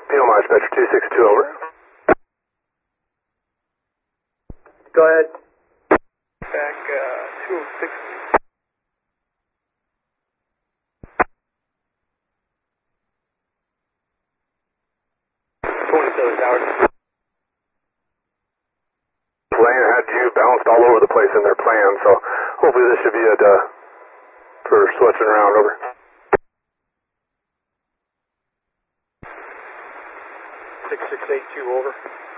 POMI Dispatcher 262, over. Go ahead. Back 206. 27 Tower. Plane had you bounced all over the place in their plan, so hopefully this should be it for switching around, over. 6682, over.